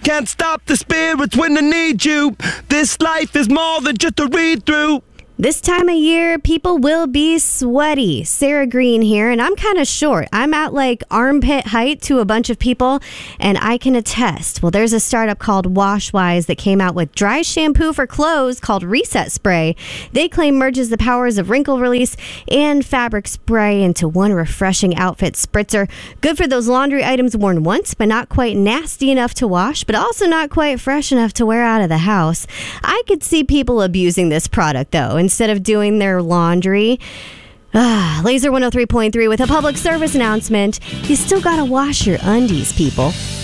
Can't stop the spirits when they need you. This life is more than just a read-through. This time of year, people will be sweaty. Sarah Green here, and I'm kind of short. I'm at like armpit height to a bunch of people, and I can attest. Well, there's a startup called Washwise that came out with dry shampoo for clothes called Reset Spray. They claim merges the powers of wrinkle release and fabric spray into one refreshing outfit spritzer. Good for those laundry items worn once, but not quite nasty enough to wash, but also not quite fresh enough to wear out of the house. I could see people abusing this product, though, instead of doing their laundry. Laser 103.3 with a public service announcement. You still gotta wash your undies, people.